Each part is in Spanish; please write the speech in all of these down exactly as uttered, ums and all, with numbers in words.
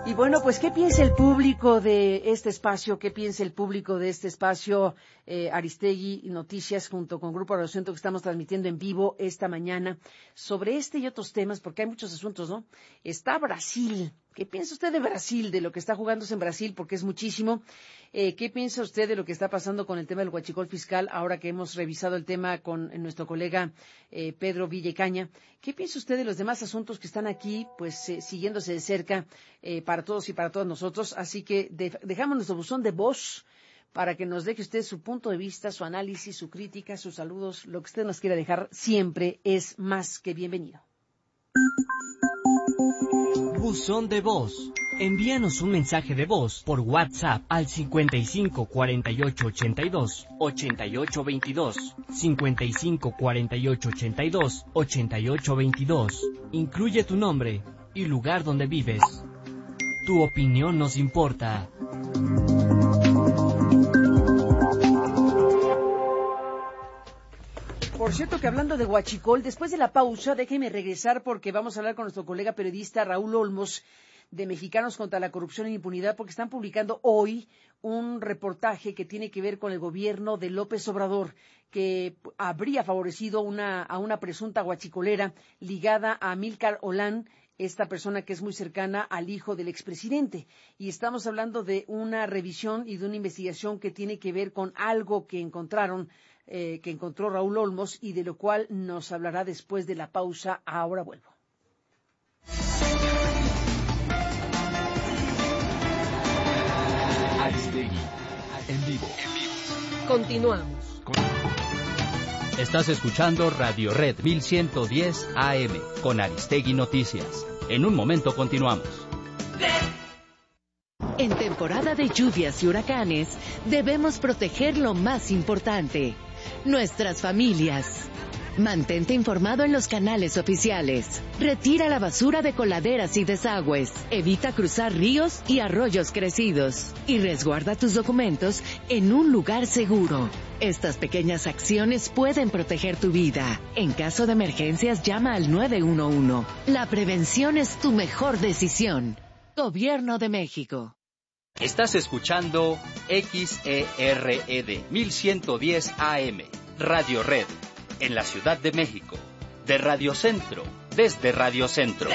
Y bueno, pues, ¿qué piensa el público de este espacio? ¿Qué piensa el público de este espacio? Eh, Aristegui Noticias, junto con Grupo Radio Centro, que estamos transmitiendo en vivo esta mañana, sobre este y otros temas, porque hay muchos asuntos, ¿no? Está Brasil. ¿Qué piensa usted de Brasil, de lo que está jugándose en Brasil? Porque es muchísimo. Eh, ¿Qué piensa usted de lo que está pasando con el tema del huachicol fiscal, ahora que hemos revisado el tema con nuestro colega eh, Pedro Villacaña? ¿Qué piensa usted de los demás asuntos que están aquí, pues, eh, siguiéndose de cerca eh, para todos y para todas nosotros? Así que de, dejamos nuestro buzón de voz para que nos deje usted su punto de vista, su análisis, su crítica, sus saludos. Lo que usted nos quiera dejar siempre es más que bienvenido. Buzón de voz. Envíanos un mensaje de voz por WhatsApp al cincuenta y cinco cuarenta y ocho ochenta y dos ochenta y ocho veintidós, cincuenta y cinco cuarenta y ocho ochenta y dos ochenta y ocho veintidós. Incluye tu nombre y lugar donde vives. Tu opinión nos importa. Por cierto que hablando de huachicol, después de la pausa, déjeme regresar porque vamos a hablar con nuestro colega periodista Raúl Olmos de Mexicanos contra la Corrupción e Impunidad, porque están publicando hoy un reportaje que tiene que ver con el gobierno de López Obrador, que habría favorecido una, a una presunta huachicolera ligada a Amílcar Olán, esta persona que es muy cercana al hijo del expresidente. Y estamos hablando de una revisión y de una investigación que tiene que ver con algo que encontraron, eh, que encontró Raúl Olmos, y de lo cual nos hablará después de la pausa. Ahora vuelvo. Aristegui, en vivo. Continuamos. Estás escuchando Radio Red mil ciento diez A M con Aristegui Noticias. En un momento continuamos. En temporada de lluvias y huracanes, debemos proteger lo más importante, nuestras familias. Mantente informado en los canales oficiales. Retira la basura de coladeras y desagües. Evita cruzar ríos y arroyos crecidos. Y resguarda tus documentos en un lugar seguro. Estas pequeñas acciones pueden proteger tu vida. En caso de emergencias, llama al nueve uno uno. La prevención es tu mejor decisión. Gobierno de México. Estás escuchando X E R E D mil ciento diez A M, Radio Red. En la Ciudad de México, de Radio Centro, desde Radio Centro.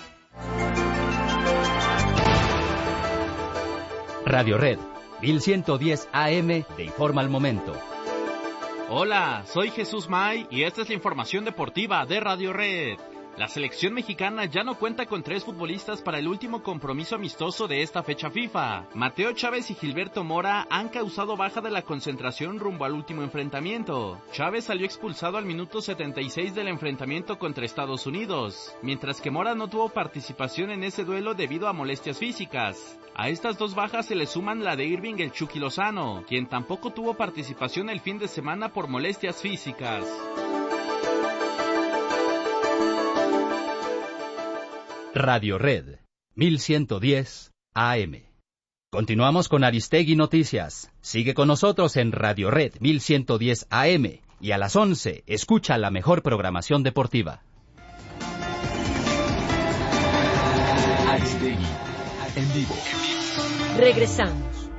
Radio Red, mil ciento diez A M, te informa al momento. Hola, soy Jesús May y esta es la información deportiva de Radio Red. La selección mexicana ya no cuenta con tres futbolistas para el último compromiso amistoso de esta fecha FIFA. Mateo Chávez y Gilberto Mora han causado baja de la concentración rumbo al último enfrentamiento. Chávez salió expulsado al minuto setenta y seis del enfrentamiento contra Estados Unidos, mientras que Mora no tuvo participación en ese duelo debido a molestias físicas. A estas dos bajas se le suman la de Irving el Chucky Lozano, quien tampoco tuvo participación el fin de semana por molestias físicas. Radio Red, mil ciento diez A M. Continuamos con Aristegui Noticias. Sigue con nosotros en Radio Red mil ciento diez A M y a las once escucha la mejor programación deportiva. Aristegui, en vivo. Regresamos.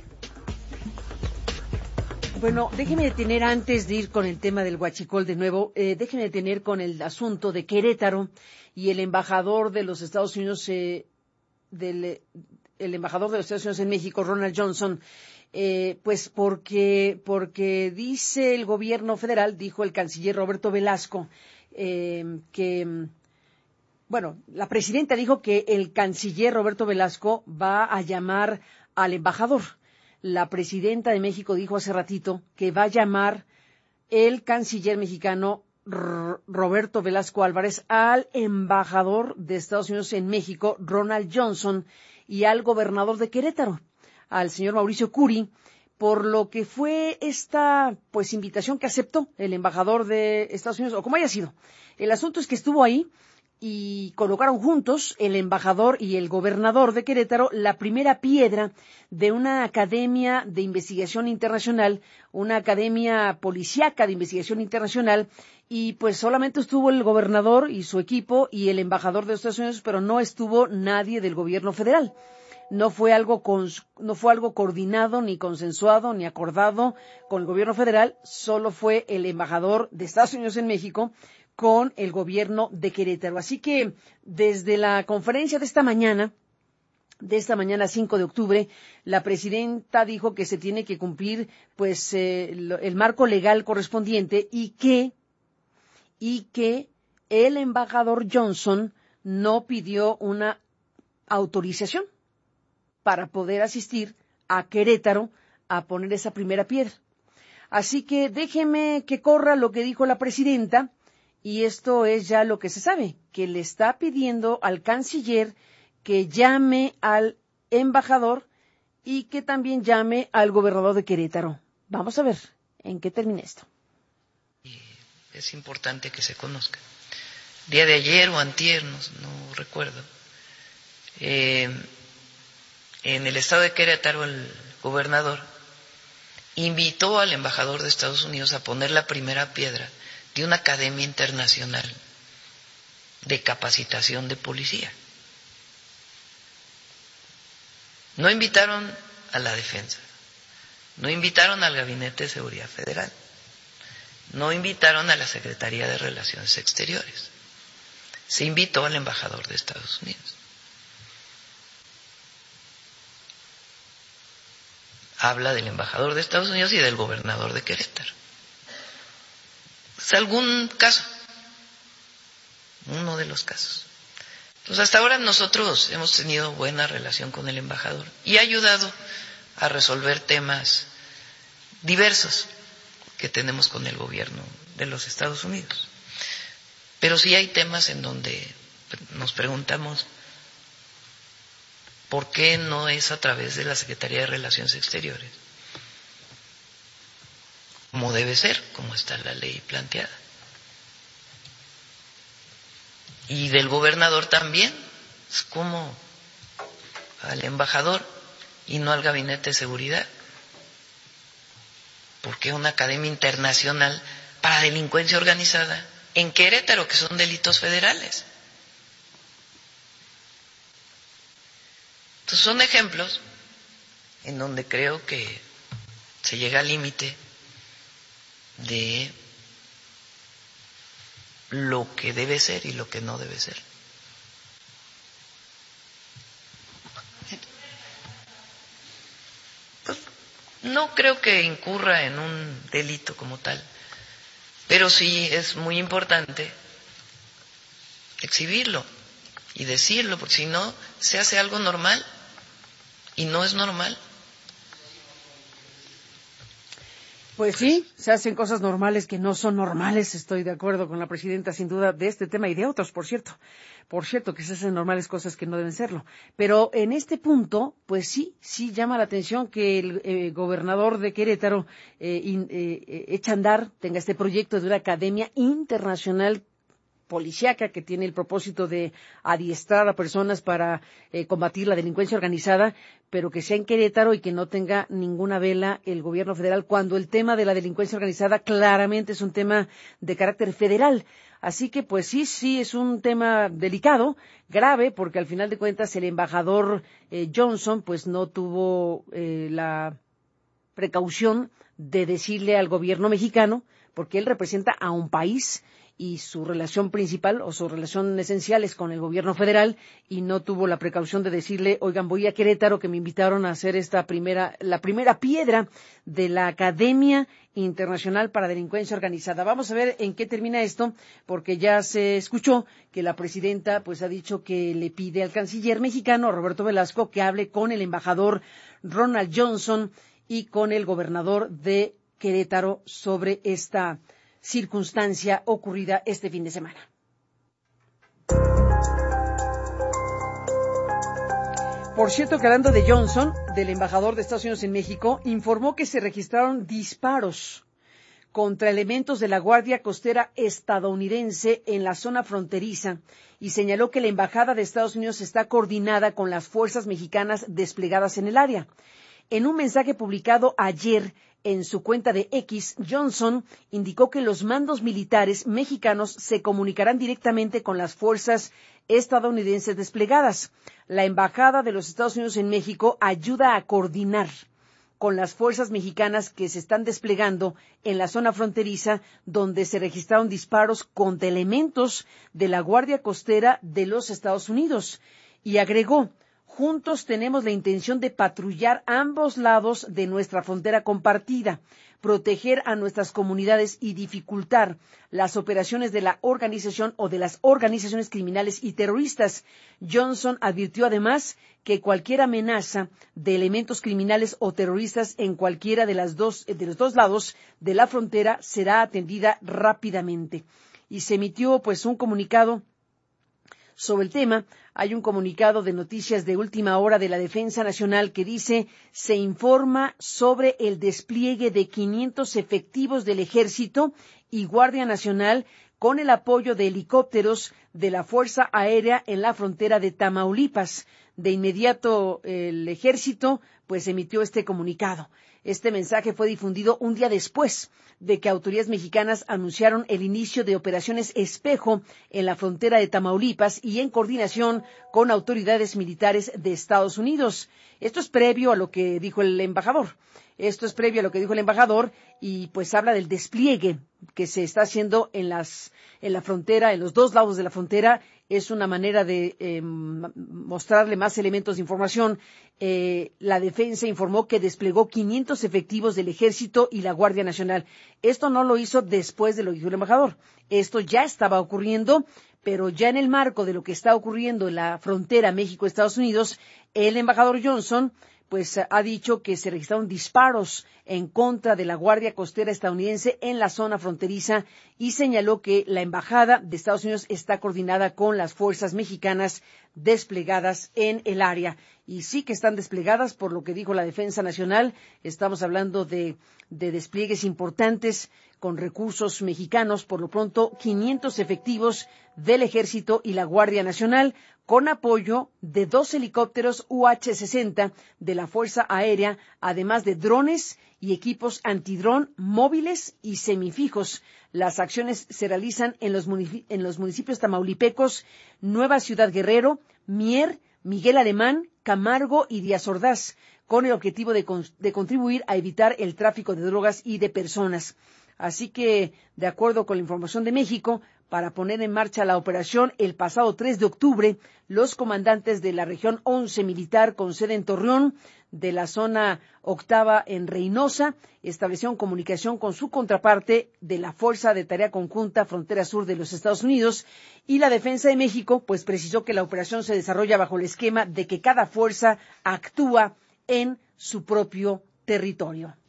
Bueno, déjeme detener antes de ir con el tema del huachicol de nuevo, eh, déjeme detener con el asunto de Querétaro y el embajador de los Estados Unidos, eh, del el embajador de los Estados Unidos en México, Ronald Johnson, eh, pues porque porque dice el gobierno federal, dijo el canciller Roberto Velasco, eh, que, bueno, la presidenta dijo que el canciller Roberto Velasco va a llamar al embajador. La presidenta de México dijo hace ratito que va a llamar el canciller mexicano R- Roberto Velasco Álvarez al embajador de Estados Unidos en México, Ronald Johnson, y al gobernador de Querétaro, al señor Mauricio Curi, por lo que fue esta pues invitación que aceptó el embajador de Estados Unidos, o como haya sido. El asunto es que estuvo ahí y colocaron juntos, el embajador y el gobernador de Querétaro, la primera piedra de una academia de investigación internacional, una academia policíaca de investigación internacional, y pues solamente estuvo el gobernador y su equipo y el embajador de Estados Unidos, pero no estuvo nadie del gobierno federal. No fue algo con, no fue algo coordinado, ni consensuado, ni acordado con el gobierno federal, solo fue el embajador de Estados Unidos en México con el gobierno de Querétaro. Así que desde la conferencia de esta mañana, de esta mañana cinco de octubre, la presidenta dijo que se tiene que cumplir pues eh, el marco legal correspondiente y que y que el embajador Johnson no pidió una autorización para poder asistir a Querétaro a poner esa primera piedra. Así que déjeme que corra lo que dijo la presidenta. Y esto es ya lo que se sabe, que le está pidiendo al canciller que llame al embajador y que también llame al gobernador de Querétaro. Vamos a ver en qué termina esto. Es importante que se conozca. Día de ayer o antier, no, no recuerdo, eh, en el estado de Querétaro el gobernador invitó al embajador de Estados Unidos a poner la primera piedra de una academia internacional de capacitación de policía. No invitaron a la defensa, no invitaron al Gabinete de Seguridad Federal, no invitaron a la Secretaría de Relaciones Exteriores, se invitó al embajador de Estados Unidos. Habla del embajador de Estados Unidos y del gobernador de Querétaro. Es algún caso, uno de los casos. Entonces, hasta ahora nosotros hemos tenido buena relación con el embajador y ha ayudado a resolver temas diversos que tenemos con el gobierno de los Estados Unidos. Pero sí hay temas en donde nos preguntamos por qué no es a través de la Secretaría de Relaciones Exteriores, como debe ser, como está la ley planteada. Y del gobernador también, es como al embajador y no al Gabinete de Seguridad. Porque una academia internacional para delincuencia organizada en Querétaro, que son delitos federales. Entonces son ejemplos en donde creo que se llega al límite de lo que debe ser y lo que no debe ser. Pues, no creo que incurra en un delito como tal, pero sí es muy importante exhibirlo y decirlo, porque si no se hace algo normal y no es normal. Pues sí, se hacen cosas normales que no son normales. Estoy de acuerdo con la presidenta, sin duda, de este tema y de otros, por cierto. Por cierto, que se hacen normales cosas que no deben serlo. Pero en este punto, pues sí, sí llama la atención que el eh, gobernador de Querétaro eh, in, eh, echa a andar, tenga este proyecto de una academia internacional policíaca que tiene el propósito de adiestrar a personas para eh, combatir la delincuencia organizada, pero que sea en Querétaro y que no tenga ninguna vela el gobierno federal, cuando el tema de la delincuencia organizada claramente es un tema de carácter federal. Así que, pues sí, sí, es un tema delicado, grave, porque al final de cuentas el embajador eh, Johnson, pues no tuvo eh, la precaución de decirle al gobierno mexicano, porque él representa a un país y su relación principal o su relación esencial es con el gobierno federal, y no tuvo la precaución de decirle, oigan, voy a Querétaro, que me invitaron a hacer esta primera, la primera piedra de la Academia Internacional para Delincuencia Organizada. Vamos a ver en qué termina esto, porque ya se escuchó que la presidenta pues ha dicho que le pide al canciller mexicano, Roberto Velasco, que hable con el embajador Ronald Johnson y con el gobernador de Querétaro sobre esta circunstancia ocurrida este fin de semana. Por cierto, que hablando de Johnson, del embajador de Estados Unidos en México, informó que se registraron disparos contra elementos de la Guardia Costera estadounidense en la zona fronteriza y señaló que la Embajada de Estados Unidos está coordinada con las fuerzas mexicanas desplegadas en el área. En un mensaje publicado ayer en su cuenta de X, Johnson indicó que los mandos militares mexicanos se comunicarán directamente con las fuerzas estadounidenses desplegadas. La Embajada de los Estados Unidos en México ayuda a coordinar con las fuerzas mexicanas que se están desplegando en la zona fronteriza, donde se registraron disparos contra elementos de la Guardia Costera de los Estados Unidos. Y agregó, juntos tenemos la intención de patrullar ambos lados de nuestra frontera compartida, proteger a nuestras comunidades y dificultar las operaciones de la organización o de las organizaciones criminales y terroristas. Johnson advirtió además que cualquier amenaza de elementos criminales o terroristas en cualquiera de, las dos, de los dos lados de la frontera será atendida rápidamente. Y se emitió pues un comunicado sobre el tema. Hay un comunicado de noticias de última hora de la Defensa Nacional que dice, se informa sobre el despliegue de quinientos efectivos del Ejército y Guardia Nacional con el apoyo de helicópteros de la Fuerza Aérea en la frontera de Tamaulipas. De inmediato el Ejército pues emitió este comunicado. Este mensaje fue difundido un día después de que autoridades mexicanas anunciaron el inicio de operaciones espejo en la frontera de Tamaulipas y en coordinación con autoridades militares de Estados Unidos. Esto es previo a lo que dijo el embajador. Esto es previo a lo que dijo el embajador y pues habla del despliegue que se está haciendo en las en la frontera, en los dos lados de la frontera. Es una manera de eh, mostrarle más elementos de información. Eh, la defensa informó que desplegó quinientos efectivos del Ejército y la Guardia Nacional. Esto no lo hizo después de lo que dijo el embajador. Esto ya estaba ocurriendo, pero ya en el marco de lo que está ocurriendo en la frontera México-Estados Unidos, el embajador Johnson pues ha dicho que se registraron disparos en contra de la Guardia Costera estadounidense en la zona fronteriza y señaló que la Embajada de Estados Unidos está coordinada con las fuerzas mexicanas desplegadas en el área. Y sí que están desplegadas, por lo que dijo la Defensa Nacional. Estamos hablando de, de despliegues importantes con recursos mexicanos. Por lo pronto, quinientos efectivos del Ejército y la Guardia Nacional, con apoyo de dos helicópteros U H sesenta de la Fuerza Aérea, además de drones y equipos antidrón móviles y semifijos. Las acciones se realizan en los, municipios, en los municipios tamaulipecos Nueva Ciudad Guerrero, Mier, Miguel Alemán, Camargo y Díaz Ordaz, con el objetivo de, con, de contribuir a evitar el tráfico de drogas y de personas. Así que, de acuerdo con la información de México, para poner en marcha la operación el pasado tres de octubre, los comandantes de la región once militar con sede en Torreón, de la zona octava en Reynosa, establecieron comunicación con su contraparte de la Fuerza de Tarea Conjunta Frontera Sur de los Estados Unidos, y la Defensa de México pues precisó que la operación se desarrolla bajo el esquema de que cada fuerza actúa en su propio territorio.